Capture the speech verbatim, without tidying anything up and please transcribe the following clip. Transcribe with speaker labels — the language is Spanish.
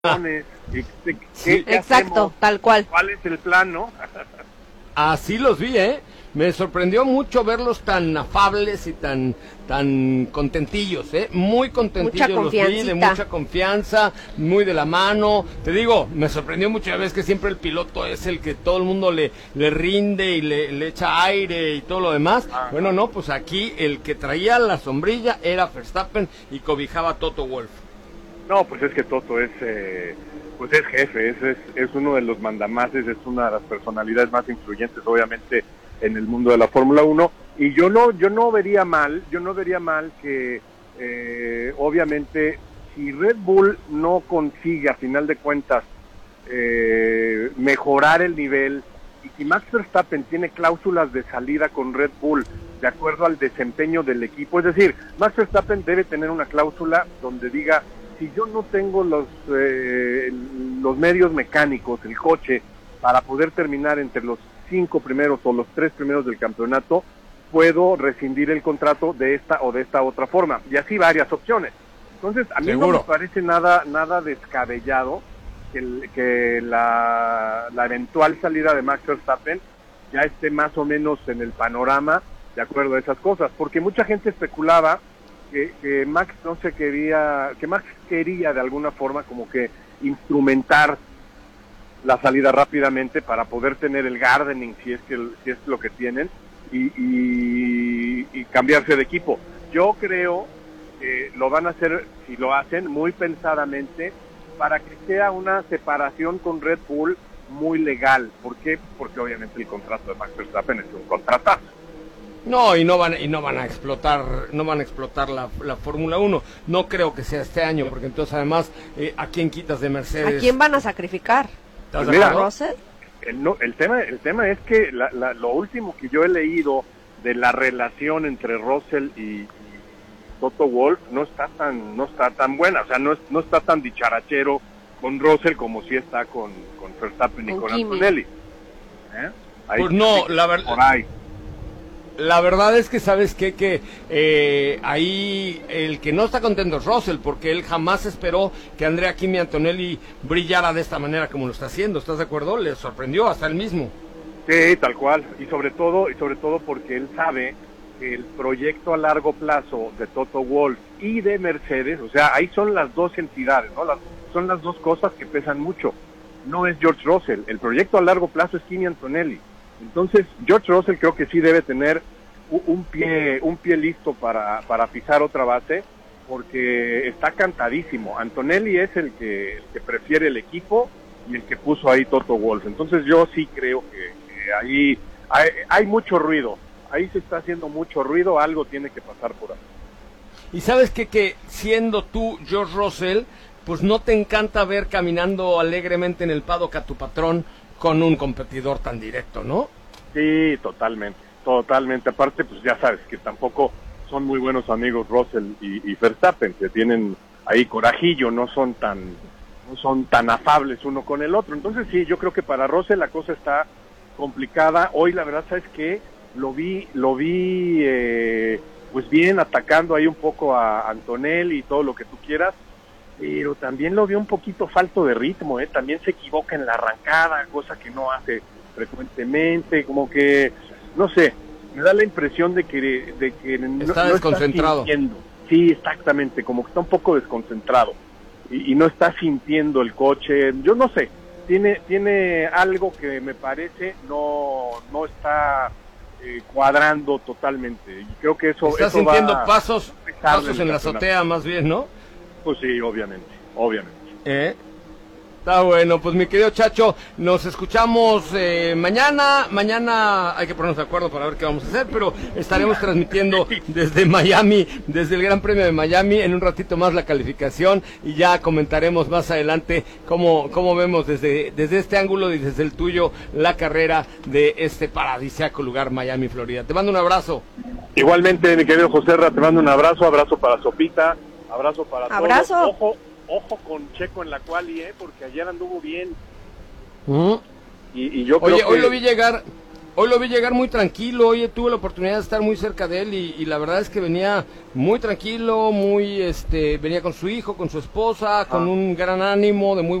Speaker 1: ¿Qué, qué,
Speaker 2: Sí.
Speaker 1: qué
Speaker 3: Exacto,
Speaker 1: hacemos?
Speaker 3: tal cual.
Speaker 1: ¿Cuál es el plan, no?
Speaker 2: Así los vi, ¿eh? Me sorprendió mucho verlos tan afables y tan tan contentillos, ¿eh? Muy contentillos
Speaker 3: Mucha
Speaker 2: los vi, de
Speaker 3: confiancita.
Speaker 2: mucha confianza, muy de la mano. Te digo, me sorprendió mucho, ya ves que siempre el piloto es el que todo el mundo le, le rinde y le, le echa aire y todo lo demás.
Speaker 1: Ajá.
Speaker 2: Bueno, no, pues aquí el que traía la sombrilla era Verstappen y cobijaba a Toto Wolff.
Speaker 1: No, pues es que Toto es, eh, pues es jefe, es, es, es uno de los mandamases, es una de las personalidades más influyentes, obviamente, en el mundo de la Fórmula uno. Y yo no, yo no vería mal, yo no vería mal que, eh, obviamente, si Red Bull no consigue, a final de cuentas, eh, mejorar el nivel, y si Max Verstappen tiene cláusulas de salida con Red Bull, de acuerdo al desempeño del equipo, es decir, Max Verstappen debe tener una cláusula donde diga, si yo no tengo los eh, los medios mecánicos, el coche, para poder terminar entre los cinco primeros o los tres primeros del campeonato, puedo rescindir el contrato de esta o de esta otra forma, y así varias opciones. Entonces, a mí
Speaker 2: Seguro.
Speaker 1: no me parece nada nada descabellado que, el, que la, la eventual salida de Max Verstappen ya esté más o menos en el panorama de acuerdo a esas cosas, porque mucha gente especulaba que, que Max no se quería, que Max quería de alguna forma como que instrumentar la salida rápidamente para poder tener el gardening, si es que si es lo que tienen, y, y, y cambiarse de equipo. Yo creo que lo van a hacer, si lo hacen, muy pensadamente, para que sea una separación con Red Bull muy legal. ¿Por qué? Porque obviamente el contrato de Max Verstappen es un contratazo.
Speaker 2: No, y no van y no van a explotar, no van a explotar la, la Fórmula uno. No creo que sea este año, porque entonces además, eh, ¿a quién quitas de Mercedes?
Speaker 3: ¿A quién van a sacrificar?
Speaker 2: ¿Estás
Speaker 1: Pues
Speaker 2: de
Speaker 1: mira,
Speaker 2: acuerdo?
Speaker 3: ¿Russell?
Speaker 1: El, no, el tema el tema es que la, la, lo último que yo he leído de la relación entre Russell y, y Toto Wolff no está tan no está tan buena, o sea, no, es, no está tan dicharachero con Russell como si está con, con Verstappen y
Speaker 3: Con
Speaker 1: con
Speaker 3: Kimi.
Speaker 1: Antonelli. ¿Eh? Ahí-
Speaker 2: Pues no, la verdad.
Speaker 1: por ahí.
Speaker 2: La verdad es que sabes qué? que eh, ahí el que no está contento es Russell, porque él jamás esperó que Andrea Kimi Antonelli brillara de esta manera como lo está haciendo. ¿Estás de acuerdo? Le sorprendió hasta él mismo.
Speaker 1: Sí, tal cual, y sobre todo y sobre todo porque él sabe que el proyecto a largo plazo de Toto Wolff y de Mercedes, o sea, ahí son las dos entidades, ¿no? Las, son las dos cosas que pesan mucho. No es George Russell, el proyecto a largo plazo es Kimi Antonelli. Entonces, George Russell creo que sí debe tener un, un pie un pie listo para, para pisar otra base, porque está cantadísimo. Antonelli es el que, el que prefiere el equipo y el que puso ahí Toto Wolff. Entonces yo sí creo que, que ahí hay, hay mucho ruido. Ahí se está haciendo mucho ruido, algo tiene que pasar por ahí.
Speaker 2: Y sabes qué? Que siendo tú George Russell, pues no te encanta ver caminando alegremente en el paddock a tu patrón con un competidor tan directo, ¿no?
Speaker 1: Sí, totalmente, totalmente. Aparte, pues ya sabes que tampoco son muy buenos amigos Russell y, y Verstappen, que tienen ahí corajillo, no son tan no son tan afables uno con el otro. Entonces sí, yo creo que para Russell la cosa está complicada. Hoy la verdad, ¿sabes qué? Lo vi, lo vi eh, pues bien atacando ahí un poco a Antonelli y todo lo que tú quieras, pero también lo vio un poquito falto de ritmo, ¿eh? También se equivoca en la arrancada, cosa que no hace frecuentemente, como que, no sé, me da la impresión de que, de que no
Speaker 2: Está
Speaker 1: no
Speaker 2: desconcentrado.
Speaker 1: Está sintiendo. Sí, exactamente, como que está un poco desconcentrado y, y no está sintiendo el coche, yo no sé, tiene tiene algo que me parece no no está eh, cuadrando totalmente, y creo que eso,
Speaker 2: Está
Speaker 1: eso
Speaker 2: sintiendo
Speaker 1: va
Speaker 2: pasos,
Speaker 1: a afectarle
Speaker 2: pasos
Speaker 1: el
Speaker 2: en la
Speaker 1: campeonato.
Speaker 2: azotea más bien, ¿no?
Speaker 1: Pues sí, obviamente, obviamente.
Speaker 2: ¿Eh? Está bueno, pues mi querido Chacho, nos escuchamos eh, mañana. Mañana hay que ponernos de acuerdo para ver qué vamos a hacer, pero estaremos transmitiendo desde Miami, desde el Gran Premio de Miami, en un ratito más la calificación, y ya comentaremos más adelante cómo, cómo vemos desde, desde este ángulo y desde el tuyo la carrera de este paradisíaco lugar, Miami, Florida. Te mando un abrazo.
Speaker 1: Igualmente, mi querido José Ra, te mando un abrazo, abrazo para Sopita, abrazo para
Speaker 3: Abrazo.
Speaker 1: todos. Ojo, ojo con Checo en la quali, ¿eh? Porque ayer anduvo bien.
Speaker 2: Uh-huh.
Speaker 1: Y, y yo
Speaker 2: Oye,
Speaker 1: creo que...
Speaker 2: hoy lo vi llegar, Hoy lo vi llegar muy tranquilo, hoy tuve la oportunidad de estar muy cerca de él y, y la verdad es que venía muy tranquilo, muy, este, venía con su hijo, con su esposa, con
Speaker 1: Ah.
Speaker 2: un gran ánimo, de muy